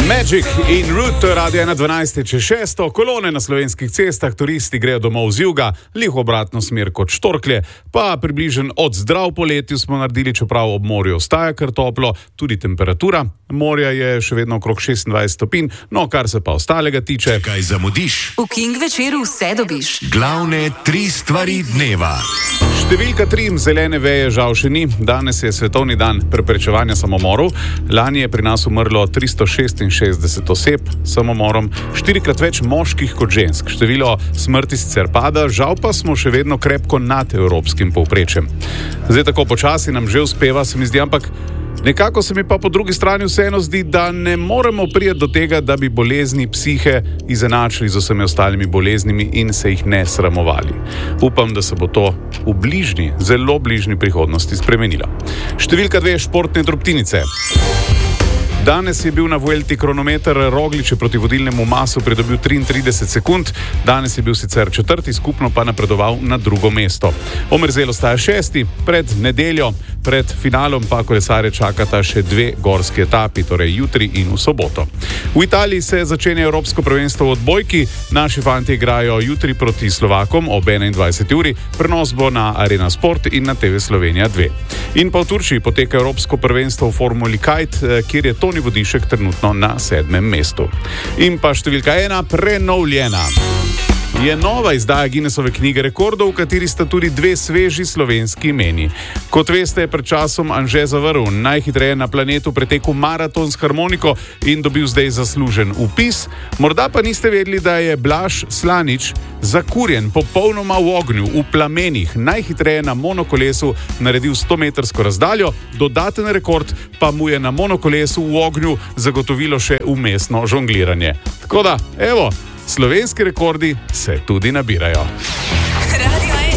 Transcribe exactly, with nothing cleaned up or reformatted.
Magic in Root, radio ena dvanajst čez šesto, kolone na slovenskih cestah, turisti grejo domov z juga, lih obratno smer kot štorklje, pa približen od zdrav poletju smo naredili, čeprav ob morju ostaja kar toplo, tudi temperatura morja je še vedno okrog šestindvajset stopinj, no kar se pa ostalega tiče. Kaj zamudiš? V King večeru vse dobiš. Glavne tri stvari dneva. Številka tri, zelene veje žal še ni. Danes je svetovni dan preprečevanja samomorov. Lani je pri nas umrlo tristo šestinšestdeset oseb s samomorom, štirikrat več moških kot žensk. Število smrti sicer pada, žal pa smo še vedno krepko nad evropskim povprečjem. Zdaj tako počasi nam že uspeva, se mi zdi, ampak nekako se mi pa po drugi strani vseeno zdi, da ne moremo priti do tega, da bi bolezni psihe izenačili z vsemi ostalimi boleznimi in se jih ne sramovali. Upam, da se bo to v bližnji, zelo bližnji prihodnosti spremenilo. Številka dve, športne drobtinice. Danes je bil na Vuelti kronometer, Roglič je proti vodilnemu Masu pridobil triintrideset sekund, danes je bil sicer četrti, skupno pa napredoval na drugo mesto. Omerzel ostaja šesti, pred nedeljo, pred finalom pa kolesarje čakata še dve gorski etapi, torej jutri in v soboto. V Italiji se začenja Evropsko prvenstvo v odbojki, naši fantje igrajo jutri proti Slovakom ob enaindvajseti uri, prenos bo na Arena Sport in na T V Slovenija dve. In pa v Turčiji poteka Evropsko prvenstvo v Formuli Kite, kjer je Toni Vodišek trenutno na sedmem mestu. In pa številka ena, prenovljena. Je nova izdaja Guinnessove knjige rekordov, v kateri sta tudi dve sveži slovenski imeni. Kot veste, je pred časom Anže Zavrl najhitreje na planetu pretekel maraton s harmoniko in dobil zdaj zaslužen vpis. Morda pa niste vedeli, da je Blaž Slanič zakurjen, popolnoma v ognju, v plamenih, najhitreje na monokolesu naredil stometrsko razdaljo, dodaten rekord pa mu je na monokolesu v ognju zagotovilo še vmesno žongliranje. Tako da, evo, slovenski rekordi se tudi nabirajo. Radio